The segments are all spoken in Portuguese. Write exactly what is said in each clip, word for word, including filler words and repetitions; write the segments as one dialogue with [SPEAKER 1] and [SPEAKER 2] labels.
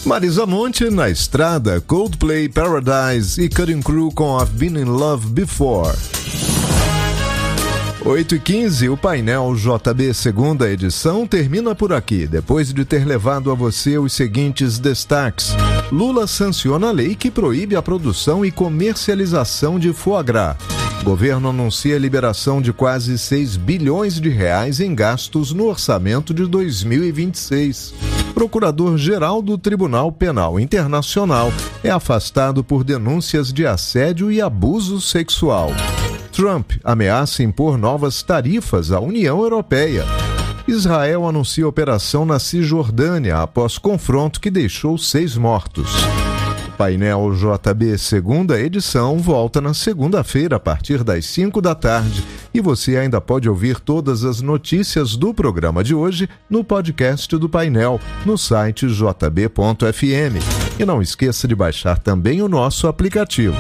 [SPEAKER 1] Marisa Monte na estrada, Coldplay, Paradise e Cutting Crew com I've Been in Love Before. oito e quinze, o painel J B segunda edição termina por aqui, depois de ter levado a você os seguintes destaques. Lula sanciona a lei que proíbe a produção e comercialização de foie gras. Governo anuncia a liberação de quase seis bilhões de reais em gastos no orçamento de dois mil e vinte e seis. Procurador-geral do Tribunal Penal Internacional é afastado por denúncias de assédio e abuso sexual. Trump ameaça impor novas tarifas à União Europeia. Israel anuncia operação na Cisjordânia após confronto que deixou seis mortos. O painel J B segunda edição volta na segunda-feira a partir das cinco da tarde e você ainda pode ouvir todas as notícias do programa de hoje no podcast do painel no site j b ponto f m. E não esqueça de baixar também o nosso aplicativo.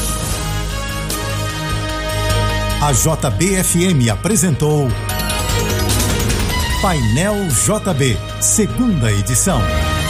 [SPEAKER 2] A J B F M apresentou Painel J B, segunda edição.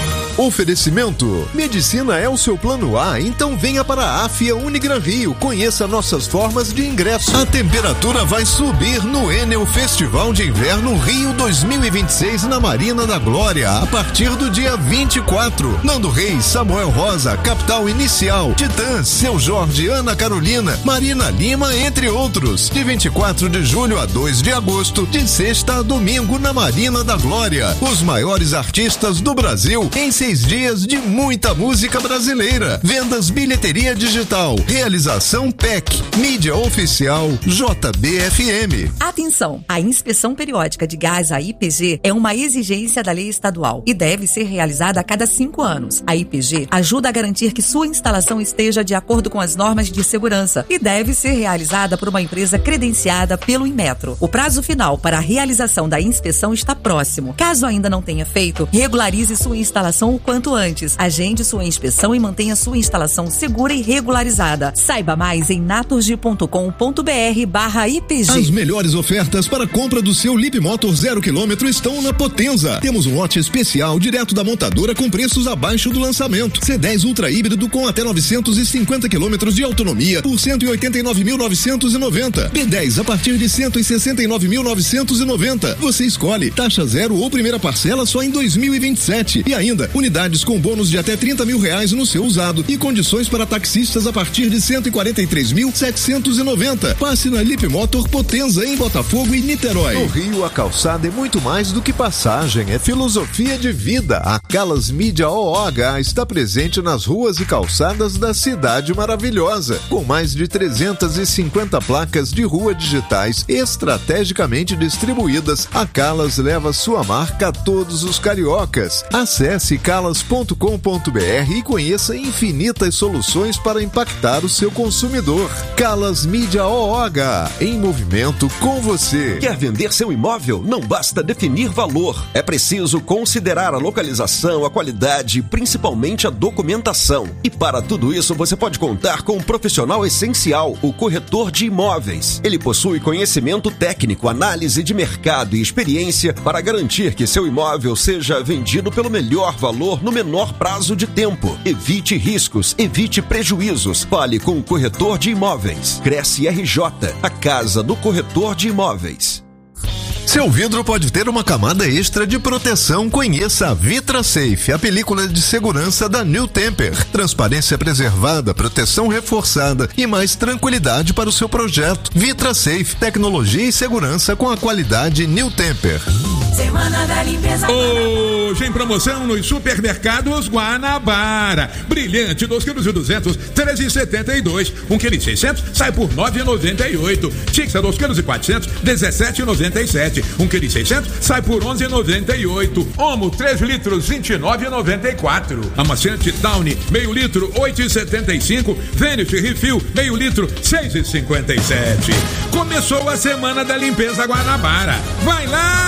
[SPEAKER 1] Oferecimento: medicina é o seu plano A, então venha para a Afia Unigran Rio, conheça nossas formas de ingresso. A temperatura vai subir no Enel Festival de Inverno Rio dois mil e vinte e seis na Marina da Glória, a partir do dia vinte e quatro. Nando Reis, Samuel Rosa, Capital Inicial, Titãs, Seu Jorge, Ana Carolina, Marina Lima, entre outros. De vinte e quatro de julho a dois de agosto, de sexta a domingo na Marina da Glória. Os maiores artistas do Brasil em seis dias de muita música brasileira. Vendas bilheteria digital. Realização P E C. Mídia oficial J B F M.
[SPEAKER 3] Atenção! A inspeção periódica de gás, a I P G, é uma exigência da lei estadual e deve ser realizada a cada cinco anos. A I P G ajuda a garantir que sua instalação esteja de acordo com as normas de segurança e deve ser realizada por uma empresa credenciada pelo Inmetro. O prazo final para a realização da inspeção está próximo. Caso ainda não tenha feito, regularize sua instalação o quanto antes. Agende sua inspeção e mantenha sua instalação segura e regularizada. Saiba mais em naturgy ponto com ponto b r barra I P G.
[SPEAKER 4] As melhores ofertas para a compra do seu Leapmotor zero quilômetro estão na Potenza. Temos um lote especial direto da montadora com preços abaixo do lançamento. C dez Ultra híbrido com até novecentos e cinquenta quilômetros de autonomia por cento e oitenta e nove mil novecentos e noventa. B dez a partir de cento e sessenta e nove mil novecentos e noventa. Você escolhe taxa zero ou primeira parcela só em dois mil e vinte e sete. E ainda unidades com bônus de até trinta mil reais no seu usado e condições para taxistas a partir de cento e quarenta e três mil setecentos e noventa. Passe na Leapmotor Potenza em Botafogo e Niterói.
[SPEAKER 1] No Rio, a calçada é muito mais do que passagem, é filosofia de vida. A Calas Mídia O O H está presente nas ruas e calçadas da cidade maravilhosa, com mais de trezentas e cinquenta placas de rua digitais estrategicamente distribuídas. A Calas leva sua marca a todos os cariocas. Acesse calas ponto com ponto b r e conheça infinitas soluções para impactar o seu consumidor. Calas Mídia O O H, em movimento com você.
[SPEAKER 5] Quer vender seu imóvel? Não basta definir valor. É preciso considerar a localização, a qualidade e principalmente a documentação. E para tudo isso você pode contar com um profissional essencial, o corretor de imóveis. Ele possui conhecimento técnico, análise de mercado e experiência para garantir que seu imóvel seja vendido pelo melhor valor no menor prazo de tempo. Evite riscos, evite prejuízos. Fale com o corretor de imóveis. Cresce R J, a casa do corretor de imóveis.
[SPEAKER 1] Seu vidro pode ter uma camada extra de proteção. Conheça a VitraSafe, a película de segurança da New Temper. Transparência preservada, proteção reforçada e mais tranquilidade para o seu projeto. VitraSafe, tecnologia e segurança com a qualidade New Temper.
[SPEAKER 6] Semana da Limpeza. Hoje em promoção nos supermercados Guanabara. Brilhante, dois quilos e duzentos, treze reais e setenta e dois. um quilo e seiscentos sai por nove reais e noventa e oito. Tixa, dois quilos e quatrocentos, dezessete reais e noventa e sete. um quilo e seiscentos sai por onze reais e noventa e oito. Omo, três litros, vinte e nove reais e noventa e quatro. Amaciante Downy, meio litro, oito reais e setenta e cinco. Vênus Refil, meio litro, seis reais e cinquenta e sete. Começou a Semana da Limpeza Guanabara. Vai lá!